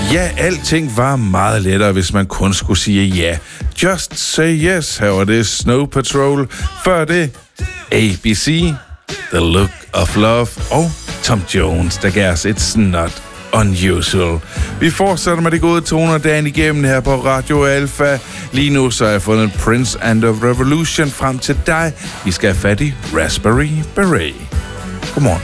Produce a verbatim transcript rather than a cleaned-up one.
Ja, alting var meget lettere, hvis man kun skulle sige ja. Just say yes. Her var det Snow Patrol. Før det A B C, The Look of Love og Tom Jones, der gav os It's Not Unusual. Vi fortsætter med de gode toner dagen igennem her på Radio Alpha. Lige nu så har jeg fundet Prince and the Revolution frem til dig. Vi skal have fat i Raspberry Beret. Godmorgen.